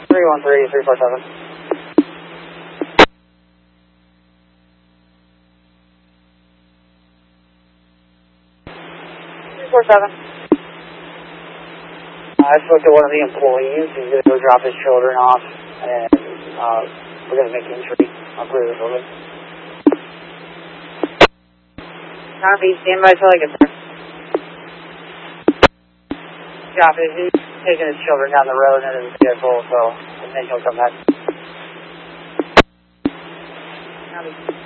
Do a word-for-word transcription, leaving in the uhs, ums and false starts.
three one three, three four seven. three four seven. I spoke to one of the employees. He's going to go drop his children off, and uh, we're going to make entry. I'll clear the building. Copy, stand by till I get there. Copy, he's taking his children down the road in his vehicle, so I think he'll come back. Copy.